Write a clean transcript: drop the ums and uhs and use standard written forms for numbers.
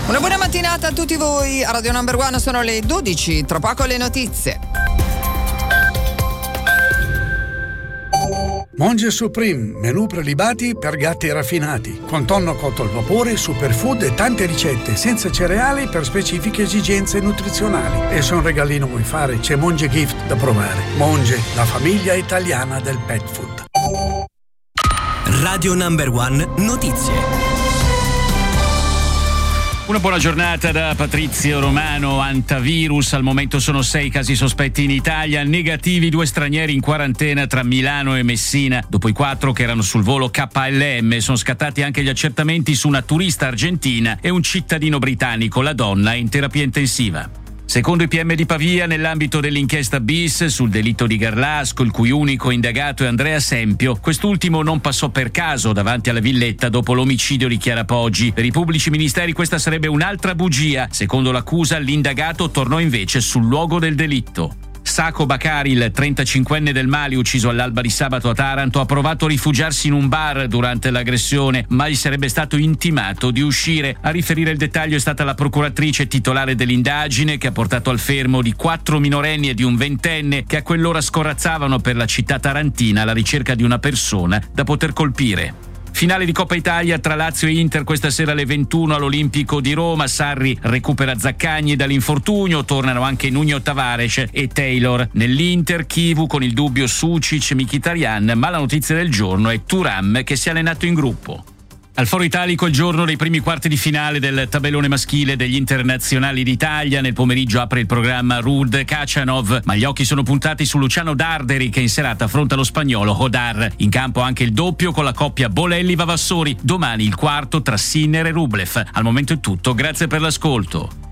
Una buona mattinata a tutti voi, a Radio Number One sono le 12, tra poco le notizie. Monge Supreme, menù prelibati per gatti raffinati, con tonno cotto al vapore, superfood e tante ricette, senza cereali per specifiche esigenze nutrizionali. E se un regalino vuoi fare, c'è Monge Gift da provare. Monge, la famiglia italiana del pet food. Radio Number One Notizie. Una buona giornata da Patrizio Romano. Antivirus, al momento sono 6 casi sospetti in Italia, negativi 2 stranieri in quarantena tra Milano e Messina. Dopo i 4 che erano sul volo KLM sono scattati anche gli accertamenti su una turista argentina e un cittadino britannico, la donna è in terapia intensiva. Secondo i PM di Pavia, nell'ambito dell'inchiesta bis sul delitto di Garlasco, il cui unico indagato è Andrea Sempio, quest'ultimo non passò per caso davanti alla villetta dopo l'omicidio di Chiara Poggi. Per i pubblici ministeri questa sarebbe un'altra bugia. Secondo l'accusa, l'indagato tornò invece sul luogo del delitto. Sacco Bacari, il 35enne del Mali ucciso all'alba di sabato a Taranto, ha provato a rifugiarsi in un bar durante l'aggressione, ma gli sarebbe stato intimato di uscire. A riferire il dettaglio è stata la procuratrice titolare dell'indagine, che ha portato al fermo di 4 minorenni e di un 20enne che a quell'ora scorrazzavano per la città tarantina alla ricerca di una persona da poter colpire. Finale di Coppa Italia tra Lazio e Inter questa sera alle 21 all'Olimpico di Roma. Sarri recupera Zaccagni dall'infortunio, tornano anche Nuno Tavares e Taylor. Nell'Inter Chivu con il dubbio Sucic, Mkhitaryan, ma la notizia del giorno è Thuram che si è allenato in gruppo. Al Foro Italico il giorno dei primi quarti di finale del tabellone maschile degli internazionali d'Italia. Nel pomeriggio apre il programma Rud Kachanov, ma gli occhi sono puntati su Luciano Darderi che in serata affronta lo spagnolo Hodar. In campo anche il doppio con la coppia Bolelli-Vavassori. Domani il quarto tra Sinner e Rublev. Al momento è tutto, grazie per l'ascolto.